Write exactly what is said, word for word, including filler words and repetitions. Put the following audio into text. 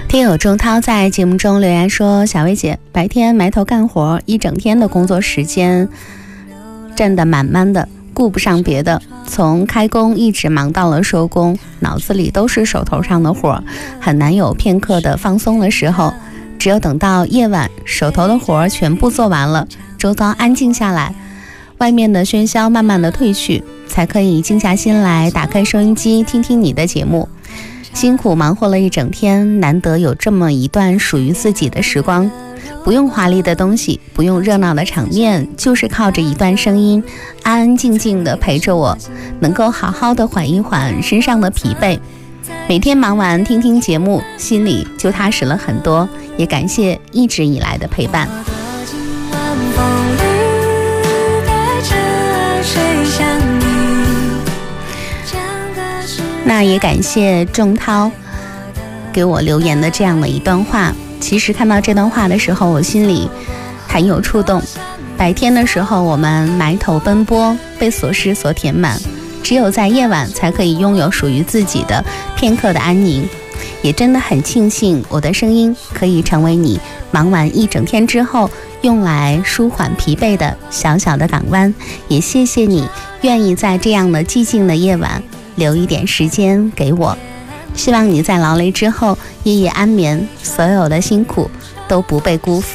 听友钟涛在节目中留言说，小薇姐白天埋头干活，一整天的工作时间占得满满的，顾不上别的，从开工一直忙到了收工，脑子里都是手头上的活，很难有片刻的放松的时候。只有等到夜晚，手头的活全部做完了，周遭安静下来，外面的喧嚣慢慢的退去，才可以静下心来，打开收音机听听你的节目。辛苦忙活了一整天，难得有这么一段属于自己的时光，不用华丽的东西，不用热闹的场面，就是靠着一段声音，安安静静的陪着我，能够好好的缓一缓身上的疲惫。每天忙完听听节目，心里就踏实了很多，也感谢一直以来的陪伴。那也感谢仲涛给我留言的这样的一段话，其实看到这段话的时候，我心里很有触动。白天的时候我们埋头奔波，被琐事所填满，只有在夜晚才可以拥有属于自己的片刻的安宁。也真的很庆幸我的声音可以成为你忙完一整天之后用来舒缓疲惫的小小的港湾，也谢谢你愿意在这样的寂静的夜晚留一点时间给我。希望你在劳累之后夜夜安眠，所有的辛苦都不被辜负。